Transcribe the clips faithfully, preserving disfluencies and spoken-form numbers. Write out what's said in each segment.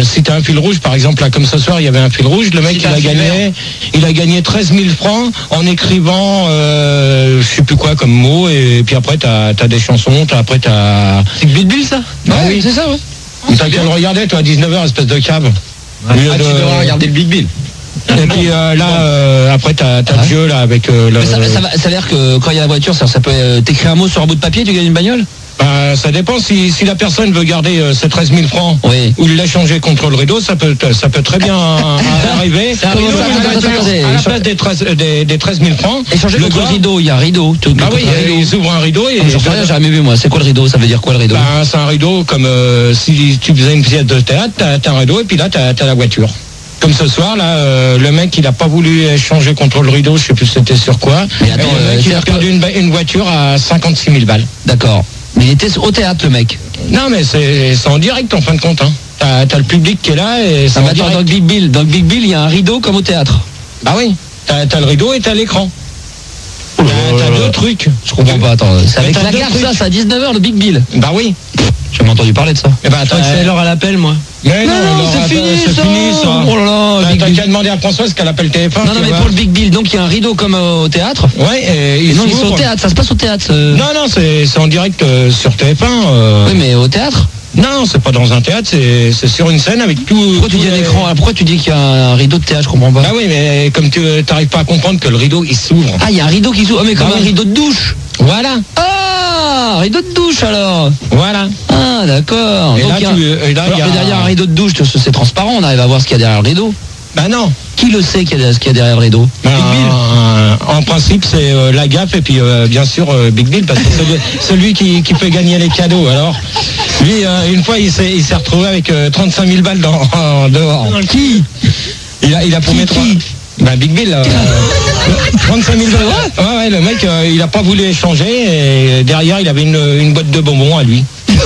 si t'as un fil rouge, par exemple, là, comme ce soir, il y avait un fil rouge, le mec, Si il a gagné, il a gagné treize mille francs en écrivant, euh, je sais plus quoi comme mot, et puis après, t'as, t'as des chansons, t'as, après, t'as... C'est que Bill Bill, ça? Ah oui, c'est ça, ouais. T'as qu'à le regarder, toi, à dix-neuf heures, espèce de cave. Ouais. Ah, de... tu devrais regarder le Big Bill. Et puis euh, là, euh, après, t'as, t'as ah, le jeu, là, avec... Euh, le... Mais ça, ça, ça a l'air que quand il y a la voiture, ça, ça peut... Euh, t'écris un mot sur un bout de papier, tu gagnes une bagnole? Bah, ça dépend si, si la personne veut garder euh, ses treize mille francs oui. ou l'échanger contre le rideau, ça peut, ça peut très bien arriver. Ça arrive à la place des treize, des, des treize mille francs. Échanger contre le rideau, il y a un rideau. Tout, bah oui, ils ouvrent un rideau. Et j'en sais rien, j'ai jamais vu moi. C'est quoi le rideau? Ça veut dire quoi le rideau? Bah, c'est un rideau comme euh, si tu faisais une pièce de théâtre, t'as, t'as un rideau et puis là, t'as, t'as la voiture. Comme ce soir, là, euh, le mec, il a pas voulu échanger contre le rideau, je sais plus c'était sur quoi. Mais attends, et le mec, euh, il a perdu une, une voiture à cinquante-six mille balles. D'accord. Mais il était au théâtre, le mec. Non, mais c'est, c'est en direct, en fin de compte. Hein. T'as, t'as le public qui est là et c'est ah, en attends, direct. Dans le Big Bill, dans le Big Bill, il y a un rideau comme au théâtre. Bah oui. T'as, t'as le rideau et t'as l'écran. T'as, t'as deux trucs. Je comprends pas, attends. C'est avec la gaffe, ça, c'est à dix-neuf heures, le Big Bill. Bah oui. J'ai jamais entendu parler de ça. Eh ben, attends, c'est l'heure à l'appel, moi. Mais non, non, non c'est, fini, c'est ça. fini ça. Oh là là, t'as, t'as qu'à demander à Françoise qu'elle appelle T F un. Non, non, mais vois. pour le Big Bill, donc il y a un rideau comme euh, au théâtre. Ouais, et, et non, ils sont au théâtre, ça se passe au théâtre. Euh... Non, non, c'est, c'est en direct euh, sur T F un. Euh... Oui, mais au théâtre. Non, c'est pas dans un théâtre, c'est, c'est sur une scène avec tout. Pourquoi tu dis un les... écran? Pourquoi tu dis qu'il y a un rideau de théâtre? Je comprends pas. Ah oui, mais comme tu n'arrives pas à comprendre que le rideau il s'ouvre. Ah, il y a un rideau qui s'ouvre, oh, mais comme ah, un oui. rideau de douche. Voilà. Ah, rideau de douche alors. Voilà. Ah, d'accord. Et donc, là, il y a... tu, et là, alors, y a... derrière un rideau de douche, c'est transparent, on arrive à voir ce qu'il y a derrière le rideau. Bah non. Qui le sait qu'il y a, ce qu'il y a derrière le rideau? Ben, Big Bill. Euh, en principe, c'est euh, la gaffe et puis euh, bien sûr euh, Big Bill parce que c'est celui qui, qui peut gagner les cadeaux. Alors, lui, euh, une fois, il s'est, il s'est retrouvé avec euh, trente-cinq mille balles dans, en dehors. Dans qui Il a, il a promis trois. Bah Big Bill, euh, trente-cinq mille balles. Ouais, ouais, le mec, euh, il a pas voulu échanger et derrière, il avait une, une boîte de bonbons à lui.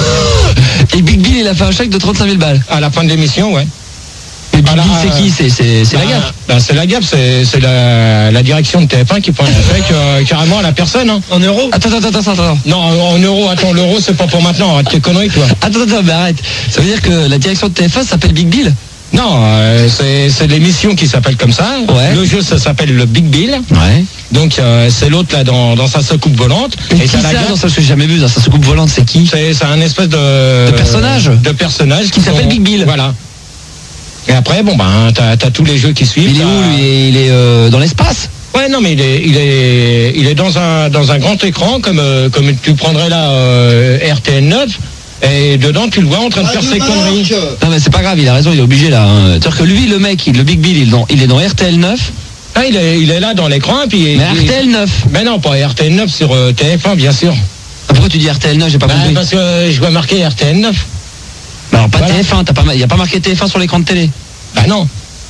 Et Big Bill, il a fait un chèque de trente-cinq mille balles. À la fin de l'émission, ouais. Et Big Bill, c'est qui? C'est, c'est, c'est bah, la gaffe. Bah, c'est la gaffe, c'est, c'est la, la direction de T F un qui prend un chèque euh, carrément à la personne. Hein. En euros? Attends, attends, attends, attends. Non, en euros, attends, l'euro, c'est pas pour maintenant, arrête tes conneries, toi. Attends, attends, mais arrête. Ça veut dire que la direction de T F un s'appelle Big Bill? Non, euh, c'est, c'est l'émission qui s'appelle comme ça. Ouais. Le jeu, ça s'appelle le Big Bill. Ouais. Donc, euh, c'est l'autre là dans, dans sa soucoupe volante. Et, et qui ça, dans ça, j'ai jamais vu, dans sa soucoupe volante, c'est qui? C'est, c'est un espèce de... De personnage. De personnage. Qui, qui s'appelle Big Bill. Voilà. Et après, bon, ben, t'as, t'as tous les jeux qui suivent. Il est où, lui? Il est euh, dans l'espace? Ouais, non, mais il est, il est, il est dans un, dans un grand écran, comme, euh, comme tu prendrais là, euh, R T L neuf. Et dedans, tu le vois en train de faire ses conneries. Non, mais c'est pas grave, il a raison, il est obligé là. Hein. C'est-à-dire que lui, le mec, le Big Bill, il est dans, il est dans R T L neuf. Ah, il est, il est là dans l'écran, puis. Mais il, R T L neuf. Mais non, pas R T L neuf sur euh, T F un, bien sûr. Ah, pourquoi tu dis R T L neuf? J'ai pas bah, compris. Parce que euh, je vois marquer R T L neuf. Bah, alors pas voilà. T F un, il n'y a pas marqué T F un sur l'écran de télé. Bah non.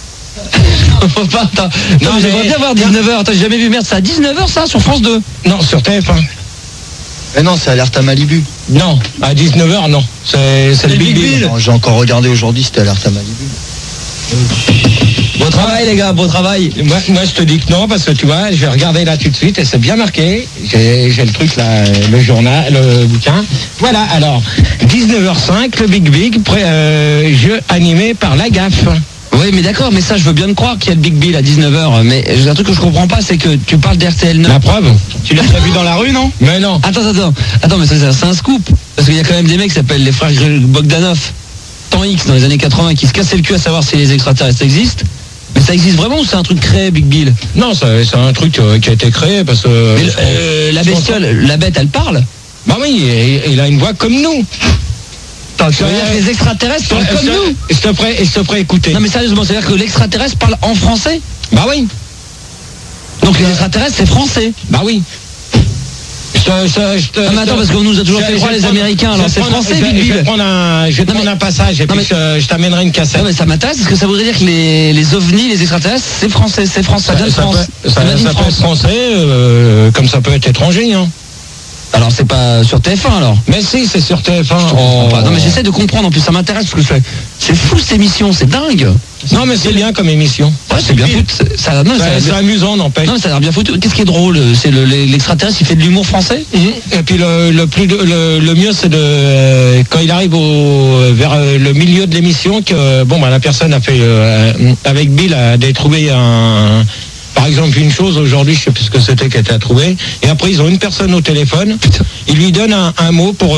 Faut pas, attends. Non, non mais j'aimerais bien voir dix-neuf heures. Attends, j'ai jamais vu, merde, c'est à dix-neuf heures ça, sur France deux? Non, sur T F un. Mais non, c'est Alerte à Malibu. Non, à dix-neuf heures, non. C'est, c'est le Big Bill. Non, j'ai encore regardé aujourd'hui, c'était Alerte à Malibu. Beau travail, les gars, beau travail. Moi, moi, je te dis que non, parce que tu vois, je vais regarder là tout de suite et c'est bien marqué. J'ai, j'ai le truc là, le journal, le bouquin. Voilà, alors, dix-neuf heures cinq, le Big Big, pré, euh, jeu animé par la gaffe. Oui, mais d'accord, mais ça, je veux bien te croire qu'il y a le Big Bill à dix-neuf heures. Mais j'ai un truc que je comprends pas, c'est que tu parles d'R T L neuf. La preuve. Tu l'as déjà vu dans la rue, non? Mais non. Attends, attends, attends, mais ça, c'est un scoop. Parce qu'il y a quand même des mecs qui s'appellent les frères Bogdanov, temps X, dans les années quatre-vingts, qui se cassaient le cul à savoir si les extraterrestres existent. Mais ça existe vraiment ou c'est un truc créé, Big Bill? Non, c'est, c'est un truc euh, qui a été créé parce que... Mais le, euh, la bestiole, la bête, elle parle? Bah oui, il a une voix comme nous. Attends, tu veux dire que les extraterrestres parlent comme nous? Je te ferai, je te ferai écouter. Non mais sérieusement, c'est-à-dire que l'extraterrestre parle en français? Bah oui. Donc les extraterrestres, c'est français? Bah oui. Je, je, je te, ah mais attends, parce qu'on nous a toujours fait croire les Américains, alors c'est français, Big Bill. Je vais prendre un, je vais te prendre un passage et puis mais, je, je t'amènerai une cassette. Non mais ça m'intéresse, parce que ça voudrait dire que les, les ovnis, les extraterrestres, c'est français, c'est français, ça vient de France. Ça, ça, ça peut être français, euh, comme ça peut être étranger, hein. Alors c'est pas sur T F un alors. Mais si, c'est sur T F un. Oh. Non mais j'essaie de comprendre, en plus ça m'intéresse parce que c'est, c'est fou cette émission, c'est dingue. Non mais c'est bien comme émission. Ouais, c'est bien foutu. Ça, non, Ça- ça, c'est amusant, n'empêche. non, mais ça a l'air bien foutu. Qu'est-ce qui est drôle? C'est le, l'extraterrestre, il fait de l'humour français? Mhm. Et puis le, le plus de- le, le mieux c'est de euh, quand il arrive au vers euh, le milieu de l'émission que bon bah la personne a fait euh, avec Bill a trouvé un par exemple une chose aujourd'hui, je sais plus ce que c'était qu'elle a trouvé, et après ils ont une personne au téléphone, il lui donne un, un mot pour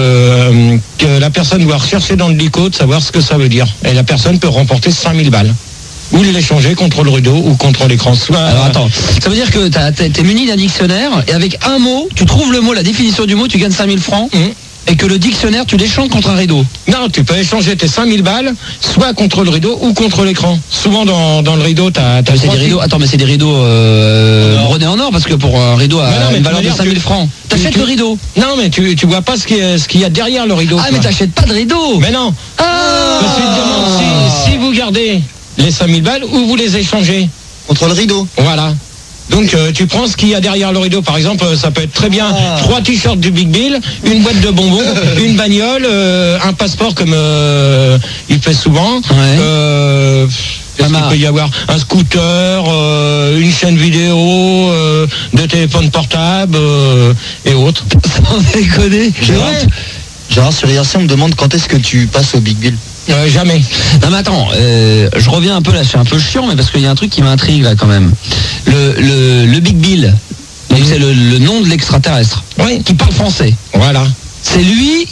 euh, que la personne doit rechercher dans le licode, savoir ce que ça veut dire, et la personne peut remporter cinq mille balles ou l'échanger contre le rideau ou contre l'écran. Soit Alors attends, ça veut dire que t'as- t'es t'es muni d'un dictionnaire et avec un mot, tu trouves le mot, la définition du mot, tu gagnes cinq mille francs. Mhm. Et que le dictionnaire, tu l'échanges contre un rideau. Non, tu peux échanger tes cinq mille balles, soit contre le rideau ou contre l'écran. Souvent dans, dans le rideau, t'as, t'as Mais c'est trois des rideaux. types. Attends, mais c'est des rideaux euh, brodés en or parce que pour un rideau à Mais non, mais une de valeur de manière, cinq mille tu- francs, t'achètes tu- le rideau. Non, mais tu, tu vois pas ce qu'il y a, ce qu'il y a derrière le rideau. Ah, toi. mais t'achètes pas de rideau. Mais non. Ah Parce qu'il te demande si, si vous gardez les cinq mille balles ou vous les échangez. Contre le rideau. Voilà. Donc euh, tu prends ce qu'il y a derrière le rideau. Par exemple, euh, ça peut être très bien Ah. trois t-shirts du Big Bill, une boîte de bonbons, une bagnole, euh, un passeport comme euh, il fait souvent. Ouais. Euh, Qu'est-ce Pas qu'il mal. peut y avoir? Un scooter, euh, une chaîne vidéo, euh, de téléphone portable euh, et autres. Sans déconner. Gérard, Ouais. Gérard, sur I R C, on me demande quand est-ce que tu passes au Big Bill. Euh, jamais. Non mais attends, euh, je reviens un peu là, je suis un peu chiant, mais parce qu'il y a un truc qui m'intrigue là quand même. Le, le, le Big Bill, donc c'est le, le nom de l'extraterrestre, Oui. qui parle français. Voilà. C'est lui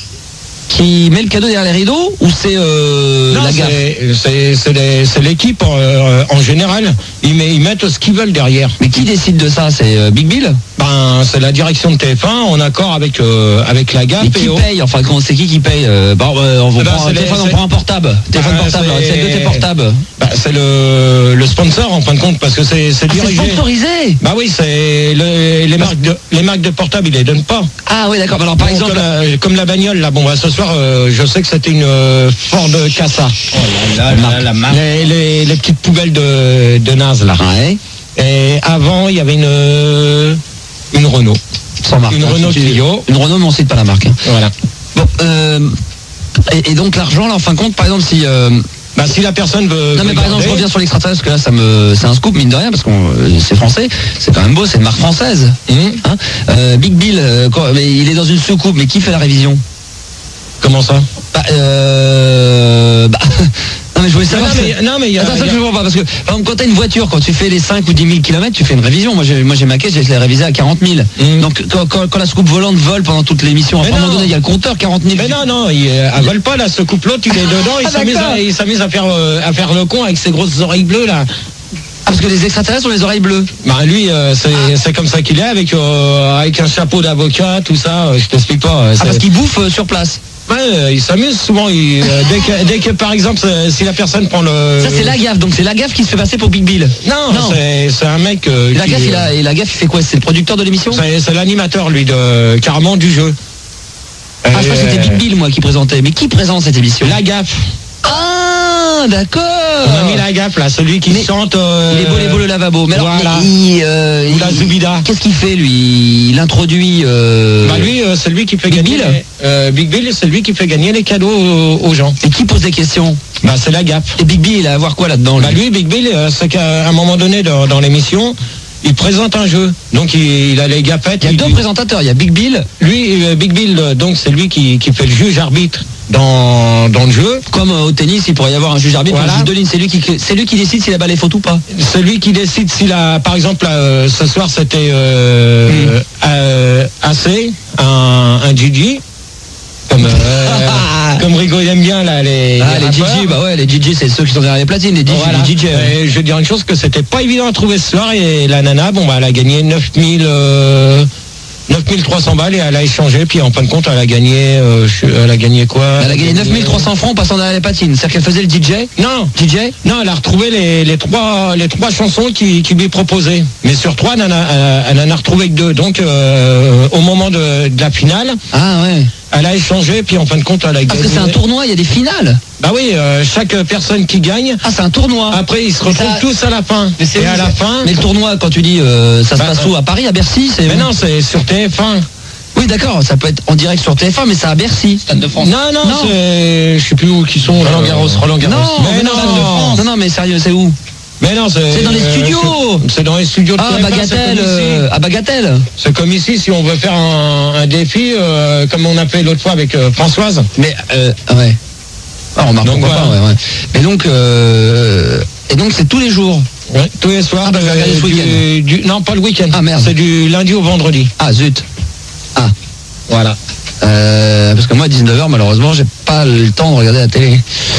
qui met le cadeau derrière les rideaux ou c'est euh, Non, la gaffe? c'est, c'est, c'est, les- c'est l'équipe euh, en général. Ils, met- ils mettent ce qu'ils veulent derrière. Mais qui décide de ça? C'est euh, Big Bill? Ben, c'est la direction de T F un en accord avec euh, avec la G A Mais P. qui et au- paye? Enfin, comment- c'est qui qui paye? euh, bah, euh, on, Eh ben, prend un c'est téléphone, les- on c'est- prend un portable. Téléphone Bah, portable, c'est- c'est de tes portables. Bah, c'est le, le sponsor en fin de compte parce que c'est, c'est Ah, c'est dirigé. sponsorisé? Bah oui, c'est le- les marques de les marques de portable, ils les donnent pas. Ah oui, d'accord. Alors par Bon, exemple, comme, la, comme la bagnole là. Bon, bah ce soir, euh, je sais que c'était une euh, Ford Casa. là, là, la marque. Les, les, les petites poubelles de, de naze là. ouais, Et avant, il y avait une euh, une Renault. sans marque. Une hein, Renault si tu- Clio. Une Renault, mais on cite pas la marque. hein. Voilà. Bon, euh, et, et donc l'argent, là, en fin de compte, par exemple, si... euh, Bah si la personne veut. non mais veut par exemple, je garder- reviens sur l'extraterrestre, parce que là, ça me, c'est un scoop, mine de rien, parce que c'est français, c'est quand même beau, c'est une marque française. Hum, Hein. Euh, Big Bill, euh, quoi, mais il est dans une soucoupe, mais qui fait la révision? Comment ça? Bah, euh, bah, non mais je voulais Non, savoir... mais, c'est- non, mais il y a. Attends, ça il y je a- comprends pas, parce que par exemple, quand t'as une voiture, quand tu fais les cinq ou dix mille kilomètres, tu fais une révision. Moi j'ai, moi j'ai ma caisse, je l'ai révisée à quarante mille. Mm. Donc quand, quand- quand la soucoupe volante vole pendant toute l'émission, à Mais un moment non. donné, il y a le compteur quarante mille. Mais non, non, il, euh, elle vole pas là, ce couple-là, il est dedans, il Ah, s'amuse d'accord. à, il s'amuse à faire euh, à faire le con avec ses grosses oreilles bleues là. Ah, parce que les extraterrestres ont les oreilles bleues. Bah lui, euh, c'est, c'est comme ça qu'il est avec euh, avec un chapeau d'avocat, tout ça. euh, je t'explique pas. euh, Ah c'est- parce qu'ils bouffent euh, sur place. Ouais, euh, il s'amuse souvent. il, euh, dès que dès que par exemple, c'est- si la personne prend le. Ça c'est la gaffe, donc c'est la gaffe qui se fait passer pour Big Bill. Non, Non. c'est c'est un mec. euh, Et la qui- gaffe, il a, et la gaffe, il fait quoi? C'est le producteur de l'émission? C'est, c'est l'animateur lui de carrément du jeu. Ah, je crois que c'était Euh, Big Bill moi qui présentait. Mais qui présente cette émission? La gaffe. Ah d'accord. On a mis la gaffe là, celui qui Mais chante. euh, Il est beau, les beau le lavabo. Mais alors, voilà. mais il, euh, Ou la il- Zoubida. Qu'est-ce qu'il fait lui? Il introduit. euh, Bah lui, euh, c'est lui qui fait Big gagner. Bill les- euh, Big Bill, c'est lui qui fait gagner les cadeaux aux, aux gens. Et qui pose des questions? Bah c'est la gaffe. Et Big Bill, il a à voir quoi là-dedans lui? Bah lui, Big Bill, euh, c'est qu'à un moment donné dans, dans l'émission, il présente un jeu. Donc il, il a les gaffettes. Il y a il- deux présentateurs. Il y a Big Bill, Lui, euh, Big Bill, euh, donc c'est lui qui, qui fait le juge arbitre dans, dans le jeu. comme euh, au tennis, il pourrait y avoir un juge arbitre. Voilà. Un juge de ligne, c'est lui qui, c'est lui qui décide si la balle est faute ou pas. C'est lui qui décide s'il a, par exemple, là, euh, ce soir c'était euh, Mm. euh, A C, un, un Gigi. Comme, euh, comme Rigaud il aime bien là, les, Ah, les rappeurs. D J, bah ouais, les D J, c'est ceux qui sont derrière les platines, les D J, Voilà. les D J. ouais. Et je vais dire une chose que c'était pas évident à trouver ce soir et la nana, bon bah elle a gagné neuf mille euh, neuf mille trois cents balles et elle a échangé puis en fin de compte elle a gagné euh, je- elle a gagné quoi Elle a gagné neuf mille trois cents francs en passant derrière les patines. C'est-à-dire qu'elle faisait le D J. Non, D J non, elle a retrouvé les, les trois les trois chansons qui, qui lui proposaient. Mais sur trois, elle en a, elle en a retrouvé que deux. Donc euh, au moment de, de la finale, Ah ouais. elle a échangé puis en fin de compte elle a Parce gagné. que c'est un tournoi, il y a des finales. Bah oui, euh, chaque personne qui gagne. Ah, c'est un tournoi. Après, ils se retrouvent ça- tous à la fin. Mais c'est Et où, à la ça fin. Mais le tournoi, quand tu dis, euh, ça se Bah, passe euh, où? À Paris, à Bercy? C'est Mais où? non, c'est sur T F un. Oui, d'accord, ça peut être en direct sur T F un, mais c'est à Bercy. Stade de France. Non, non, Non. c'est... je sais plus où qui sont. là. Roland Garros, Roland Garros. Non, mais mais non. non, non, non, mais sérieux, c'est où? Mais non, c'est... C'est dans les euh, studios. c'est- C'est dans les studios de Ah, T F un, c'est Bagatelle, comme ici. euh, à Bagatelle. C'est comme ici, si on veut faire un, un défi, euh, comme on a fait l'autre fois avec euh, Françoise. Mais, euh, ouais. Ah, remarque, Donc, pourquoi voilà. pas, ouais, ouais. Mais donc, euh, et donc c'est tous les jours. Ouais, tous les soirs. Ah, bah, je vais regarder ce du- du- Non, pas le week-end. Ah, merde. C'est du lundi au vendredi. Ah, zut. Ah, Voilà. euh, parce que moi, à dix-neuf heures, malheureusement, j'ai pas le temps de regarder la télé.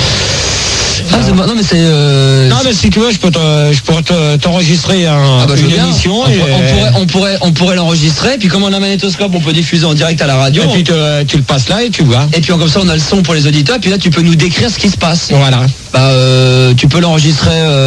Ah, c'est bon. Non, mais c'est... Euh, Non, mais si tu veux, je peux te- je pourrais te- t'enregistrer un, Ah bah, je veux une bien. émission. On, et, pour- on pourrait, on pourrait, on pourrait l'enregistrer. Puis comme on a un magnétoscope, on peut diffuser en direct à la radio. et puis te- tu le passes là et tu vois. Et puis comme ça, on a le son pour les auditeurs. Puis là, tu peux nous décrire ce qui se passe. Voilà. Bah, euh, tu peux l'enregistrer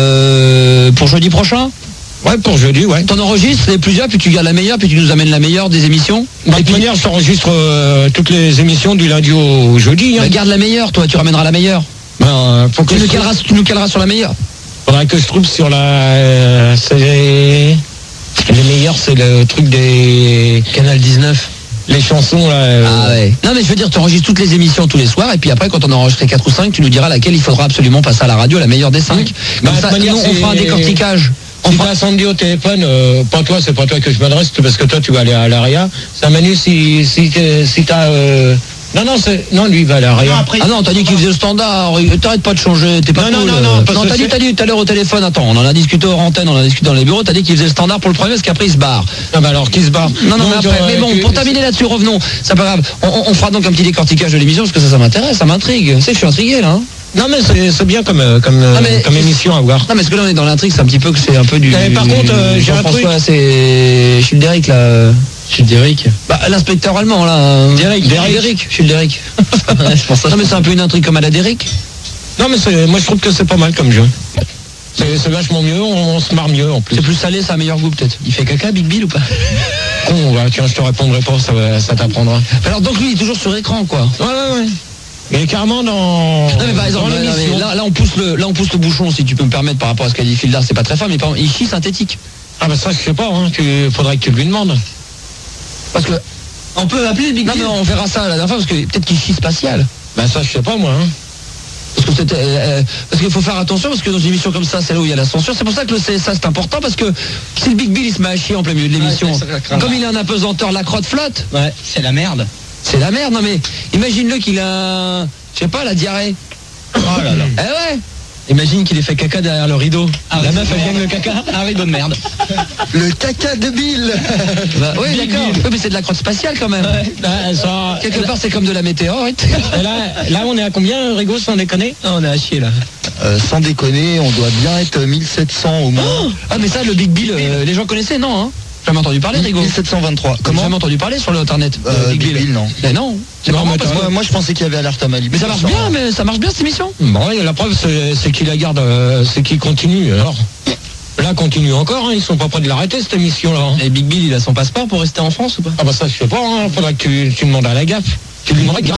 euh, pour jeudi prochain. Ouais, pour jeudi, ouais. T'en enregistres les plusieurs, puis tu gardes la meilleure, puis tu nous amènes la meilleure des émissions. De Et toute puis, manière, je t'enregistre euh, toutes les émissions du lundi au jeudi. Hein. bah, garde la meilleure, toi. Tu ramèneras la meilleure. Ben, faut que Tu je nous, trouve- caleras, tu nous caleras sur la meilleure. faudrait que je trouve sur la... euh, c'est les... les meilleurs, c'est le truc des... Canal dix-neuf. Les chansons, là... euh, Ah ouais. Non mais je veux dire, tu enregistres toutes les émissions tous les soirs et puis après quand on en enregistré quatre ou cinq, tu nous diras laquelle il faudra absolument passer à la radio, la meilleure des cinq. Bah, Comme de ça, toute manière, nous, on c'est- fera un décortiquage. On Si fera- t'as Sandy au téléphone, euh, pas toi, c'est pas toi que je m'adresse, parce que toi tu vas aller à l'Aria. C'est à Manu si, si, t'es- si t'as... euh, Non, non, c'est... non, lui il va à l'Aria. Ah non, t'as dit qu'il faisait le standard, t'arrêtes pas de changer, t'es pas Non, cool. non, non, non, parce non que t'as dit, c'est- t'as dit tout à l'heure au téléphone, attends, on en a discuté hors antenne, on en a discuté dans les bureaux, t'as dit qu'il faisait le standard pour le premier, parce qu'après il se barre. Ah bah alors, qui se barre? Non, non, mais Donc, après, euh, mais bon, tu- pour terminer là-dessus, revenons, c'est pas grave, on, on- on fera donc un petit décortiquage de l'émission, parce que ça, ça m'intéresse, ça m'intrigue, tu sais, je suis intrigué là, hein. Non, mais c'est c'est bien comme, euh, comme, euh, Ah, mais- comme émission à voir. Non mais ce que là on est dans l'intrigue, c'est un petit peu que c'est un peu du... Mais par contre, euh, j'ai un Jean-François, c'est... Childéric là... Childéric. Bah, l'inspecteur allemand là. Derrick, Derrick. Derrick. Childéric. C'est pour ça. Non mais c'est un peu une intrigue comme à la Derrick. Non, mais c'est- moi je trouve que c'est pas mal comme jeu. C'est c'est vachement mieux, on, on se marre mieux en plus. C'est plus salé, ça a un meilleur goût peut-être. Il fait caca, Big Bill ou pas? Con, bah, tiens, je te répondrai pas, ça, va- ça t'apprendra. Alors donc lui il est toujours sur écran quoi. Ouais, ouais, ouais. Il est carrément dans... Non mais par exemple, dans là, l'émission. mais là, là, on pousse le, là on pousse le bouchon si tu peux me permettre par rapport à ce qu'a dit Phil Dard, c'est pas très fort, mais par exemple, il chie synthétique. Ah bah ça, je sais pas, hein. Tu... faudrait que tu lui demandes. Parce que... On peut appeler le Big Bill. Non mais on verra ça la dernière fois parce que peut-être qu'il chie spatial. Bah ça, je sais pas, moi. Hein. Parce que c'est, euh, euh, parce qu'il faut faire attention parce que dans une émission comme ça, c'est là où il y a la censure. C'est pour ça que le C S A c'est important parce que si le Big Bill il se met à chier en plein milieu de l'émission, Ouais, ça, ça craint. comme il est un apesanteur, la crotte flotte, Ouais, c'est la merde. c'est la merde. Non mais imagine-le qu'il a, un- je sais pas, la diarrhée. Oh là là. Eh ouais. Imagine qu'il ait fait caca derrière le rideau. Ah, la oui, meuf, c'est elle merde. gagne le caca. Ah oui, bonne merde. Le caca de Bill. Bah, oui Big d'accord. Bill. Oui, mais c'est de la crotte spatiale quand même. Bah, ça... Quelque part c'est comme de la météorite. Et Là, là, on est à combien, Rigo, sans déconner? Ah, on est à chier là. Euh, sans déconner, on doit bien être mille sept cents au moins. Ah mais ça le Big Bill, euh, les gens connaissaient non hein? Jamais entendu parler Rigo. mille sept cent vingt-trois. Comment? Comment Jamais entendu parler sur l'internet. euh, Big Bill, non. Mais non. C'est Non, marrant mais parce que- Moi, moi, je pensais qu'il y avait alerte à Malibu. Mais ça marche bien, mais ça marche bien cette émission. Bon, et la preuve, c'est c'est qu'il la garde, euh, c'est qu'il continue, alors. Là, continue encore, hein. Ils sont pas prêts de l'arrêter, cette émission-là. hein. Et Big Bill, il a son passeport pour rester en France ou pas? Ah bah ça, je sais pas, hein. Faudrait que tu, tu demandes à la gaffe. Tu lui demandes